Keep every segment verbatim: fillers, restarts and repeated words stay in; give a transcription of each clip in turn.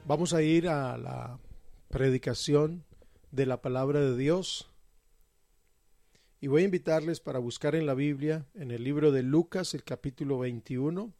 Vamos a ir a la predicación de la palabra de Dios y voy a invitarles para buscar en la Biblia, en el libro de Lucas, el capítulo veintiuno.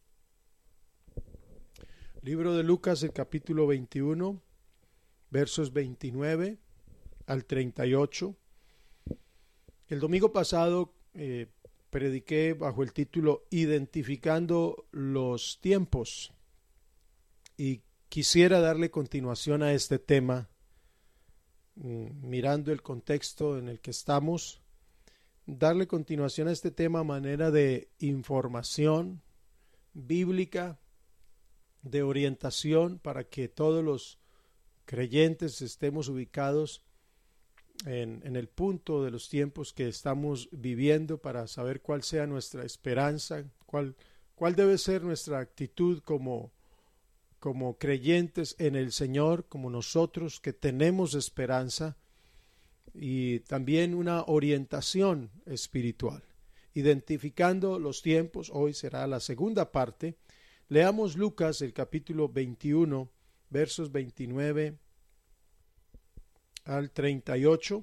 Libro de Lucas, el capítulo veintiuno, versos veintinueve al treinta y ocho. El domingo pasado eh, prediqué bajo el título Identificando los tiempos y quisiera darle continuación a este tema, mirando el contexto en el que estamos, darle continuación a este tema a manera de información bíblica, de orientación para que todos los creyentes estemos ubicados en, en el punto de los tiempos que estamos viviendo, para saber cuál sea nuestra esperanza, cuál, cuál debe ser nuestra actitud como como creyentes en el Señor, como nosotros que tenemos esperanza, y también una orientación espiritual. Identificando los tiempos, hoy será la segunda parte. Leamos Lucas, el capítulo veintiuno, versos veintinueve al treinta y ocho.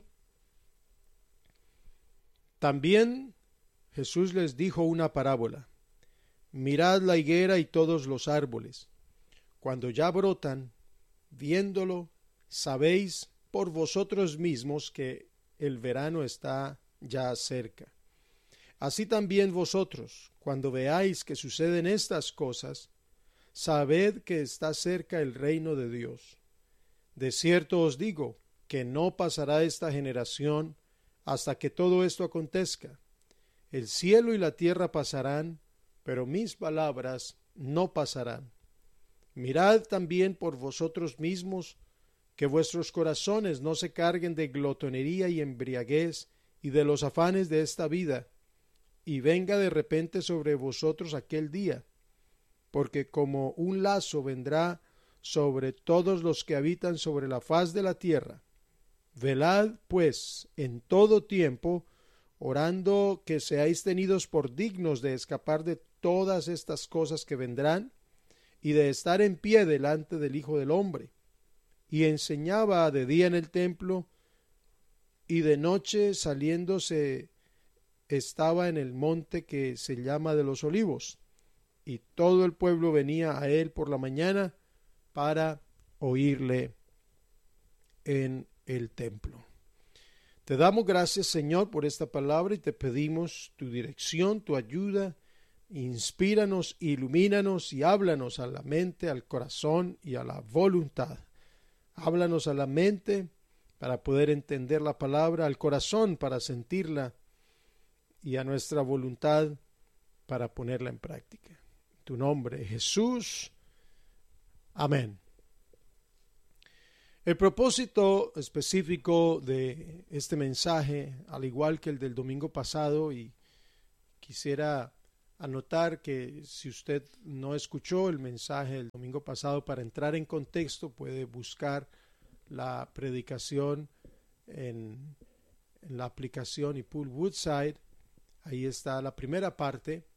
También Jesús les dijo una parábola: mirad la higuera y todos los árboles. Cuando ya brotan, viéndolo, sabéis por vosotros mismos que el verano está ya cerca. Así también vosotros, cuando veáis que suceden estas cosas, sabed que está cerca el reino de Dios. De cierto os digo que no pasará esta generación hasta que todo esto acontezca. El cielo y la tierra pasarán, pero mis palabras no pasarán. Mirad también por vosotros mismos, que vuestros corazones no se carguen de glotonería y embriaguez y de los afanes de esta vida, y venga de repente sobre vosotros aquel día, porque como un lazo vendrá sobre todos los que habitan sobre la faz de la tierra. Velad, pues, en todo tiempo, orando que seáis tenidos por dignos de escapar de todas estas cosas que vendrán, y de estar en pie delante del Hijo del Hombre. Y enseñaba de día en el templo, y de noche saliéndose estaba en el monte que se llama de los Olivos, y todo el pueblo venía a él por la mañana para oírle en el templo. Te damos gracias, Señor, por esta palabra, y te pedimos tu dirección, tu ayuda. Inspíranos, ilumínanos y háblanos a la mente, al corazón y a la voluntad. Háblanos a la mente para poder entender la palabra, al corazón para sentirla y a nuestra voluntad para ponerla en práctica. En tu nombre, Jesús. Amén. El propósito específico de este mensaje, al igual que el del domingo pasado, y quisiera anotar que si usted no escuchó el mensaje del domingo pasado, para entrar en contexto puede buscar la predicación en, en la aplicación iPool Woodside. Ahí está la primera parte,